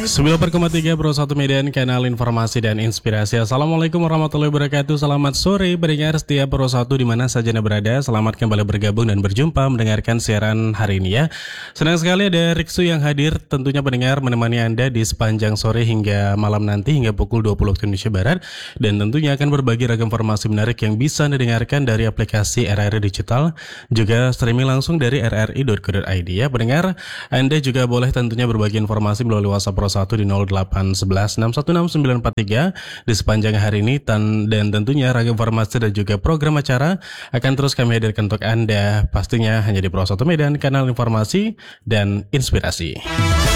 94,3 Pro 1 Medan, kanal informasi dan inspirasi. Assalamualaikum warahmatullahi wabarakatuh. Selamat sore pendengar setia Pro 1 di mana saja Anda berada. Selamat kembali bergabung dan berjumpa mendengarkan siaran hari ini ya. Senang sekali ada Riksu yang hadir, tentunya pendengar menemani Anda di sepanjang sore hingga malam nanti hingga pukul 20 waktu Indonesia Barat, dan tentunya akan berbagi ragam informasi menarik yang bisa Anda dengarkan dari aplikasi RRI Digital, juga streaming langsung dari rri.co.id ya pendengar. Anda juga boleh tentunya berbagi informasi melalui WhatsApp Pro 1 di 0811 616 943 di sepanjang hari ini, dan tentunya ragam informasi dan juga program acara akan terus kami hadirkan untuk Anda, pastinya hanya di Pro 1 Medan, kanal informasi dan inspirasi.